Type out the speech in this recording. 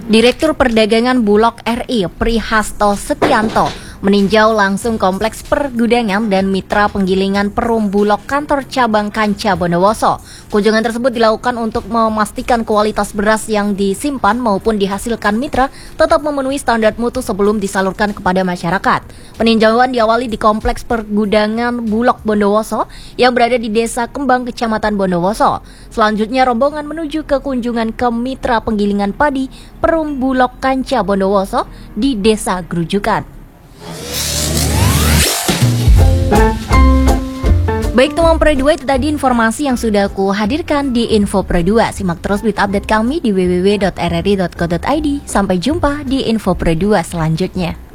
Direktur Perdagangan Bulog RI Prihasto Setianto meninjau langsung kompleks pergudangan dan mitra penggilingan Perum Bulog kantor cabang Kanca Bondowoso. Kunjungan tersebut dilakukan untuk memastikan kualitas beras yang disimpan maupun dihasilkan mitra tetap memenuhi standar mutu sebelum disalurkan kepada masyarakat. Peninjauan diawali di kompleks pergudangan Bulog Bondowoso yang berada di Desa Kembang, Kecamatan Bondowoso. Selanjutnya rombongan menuju ke kunjungan ke mitra penggilingan padi Perum Bulog Kanca Bondowoso di Desa Grujukan. Baik teman Pro 2, itu tadi informasi yang sudah aku hadirkan di Info Pro 2. Simak terus berita update kami di www.rri.co.id. Sampai jumpa di Info Pro 2 selanjutnya.